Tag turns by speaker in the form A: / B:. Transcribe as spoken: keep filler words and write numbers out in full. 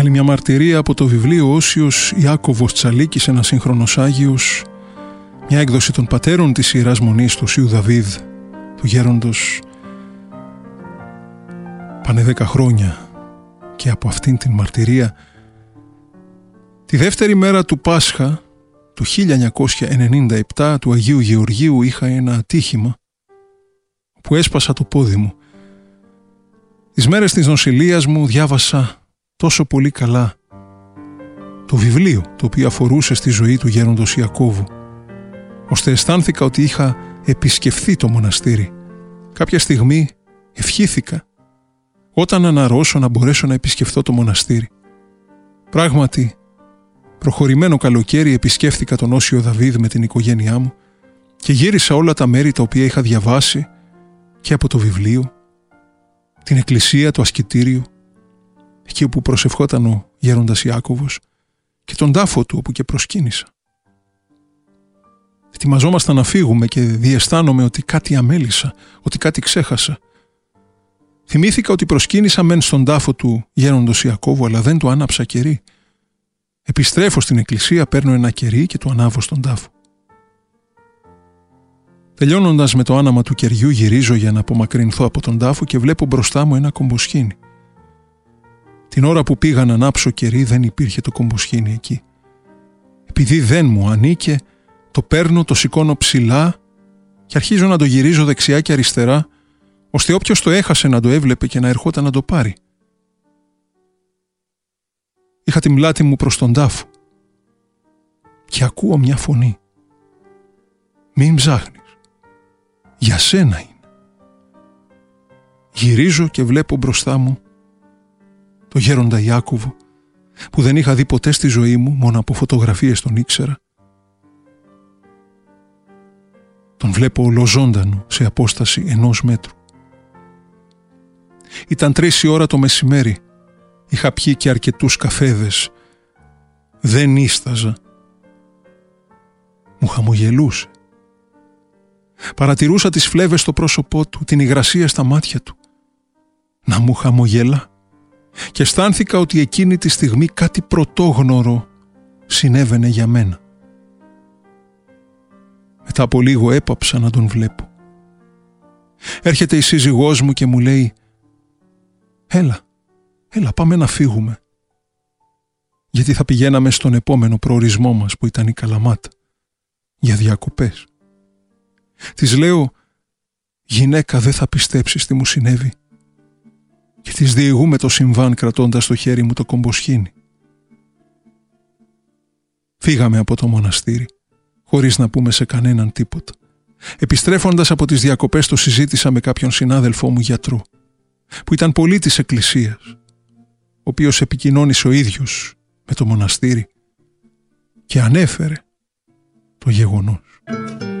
A: άλλη μια μαρτυρία από το βιβλίο Όσιος Ιάκωβος Τσαλίκης, ένας σύγχρονος Άγιος, μια έκδοση των πατέρων της Ιεράς Μονής του Οσίου Δαβίδ, του γέροντος. Πάνε δέκα χρόνια και από αυτήν την μαρτυρία, τη δεύτερη μέρα του Πάσχα του χίλια εννιακόσια ενενήντα επτά του Αγίου Γεωργίου, είχα ένα ατύχημα που έσπασα το πόδι μου. Τις μέρες της νοσηλείας μου διάβασα τόσο πολύ καλά το βιβλίο το οποίο αφορούσε στη ζωή του γέροντος Ιακώβου, ώστε αισθάνθηκα ότι είχα επισκεφθεί το μοναστήρι. Κάποια στιγμή ευχήθηκα όταν αναρρώσω να μπορέσω να επισκεφθώ το μοναστήρι. Πράγματι, προχωρημένο καλοκαίρι επισκέφθηκα τον Όσιο Δαβίδ με την οικογένειά μου και γύρισα όλα τα μέρη τα οποία είχα διαβάσει και από το βιβλίο, την εκκλησία, το ασκητήριο, εκεί όπου προσευχόταν ο γέροντας Ιάκωβος, και τον τάφο του όπου και προσκύνησα. Ετοιμαζόμασταν να φύγουμε και διαισθάνομαι ότι κάτι αμέλησα, ότι κάτι ξέχασα. Θυμήθηκα ότι προσκύνησα μεν στον τάφο του γέροντος Ιακώβου, αλλά δεν του άναψα κερί. Επιστρέφω στην εκκλησία, παίρνω ένα κερί και το ανάβω στον τάφο. Τελειώνοντας με το άναμα του κεριού, γυρίζω για να απομακρυνθώ από τον τάφο και βλέπω μπροστά μου ένα κομποσχήνι. Την ώρα που πήγα να ανάψω κερί δεν υπήρχε το κομποσχήνι εκεί. Επειδή δεν μου ανήκε, το παίρνω, το σηκώνω ψηλά και αρχίζω να το γυρίζω δεξιά και αριστερά, ώστε όποιος το έχασε να το έβλεπε και να ερχόταν να το πάρει. Είχα την πλάτη μου προς τον τάφο και ακούω μια φωνή. «Μην ψάχνεις, για σένα είναι». Γυρίζω και βλέπω μπροστά μου το γέροντα Ιάκωβο, που δεν είχα δει ποτέ στη ζωή μου, μόνο από φωτογραφίες τον ήξερα. Τον βλέπω ολοζώντανο σε απόσταση ενός μέτρου. Ήταν τρεις η ώρα το μεσημέρι. Είχα πιει και αρκετούς καφέδες. Δεν ίσταζα. Μου χαμογελούσε. Παρατηρούσα τις φλέβες στο πρόσωπό του, την υγρασία στα μάτια του. Να μου χαμογελά. Και αισθάνθηκα ότι εκείνη τη στιγμή κάτι πρωτόγνωρο συνέβαινε για μένα. Μετά από λίγο έπαψα να τον βλέπω. Έρχεται η σύζυγός μου και μου λέει «Έλα, έλα πάμε να φύγουμε». Γιατί θα πηγαίναμε στον επόμενο προορισμό μας που ήταν η Καλαμάτα, για διακοπές. Της λέω «Γυναίκα, δεν θα πιστέψεις τι μου συνέβη». Και της διηγούμε το συμβάν κρατώντας στο χέρι μου το κομποσχήνι. Φύγαμε από το μοναστήρι, χωρίς να πούμε σε κανέναν τίποτα. Επιστρέφοντας από τις διακοπές το συζήτησα με κάποιον συνάδελφό μου γιατρό, που ήταν πολύ της εκκλησίας, ο οποίος επικοινώνησε ο ίδιος με το μοναστήρι και ανέφερε το γεγονός.